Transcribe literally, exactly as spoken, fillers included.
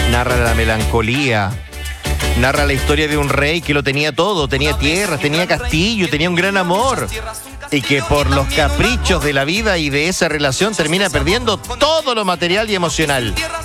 narra la melancolía, narra la historia de un rey que lo tenía todo, tenía tierras, tenía castillo, tenía un gran amor, y que por los caprichos de la vida y de esa relación termina perdiendo todo lo material y emocional.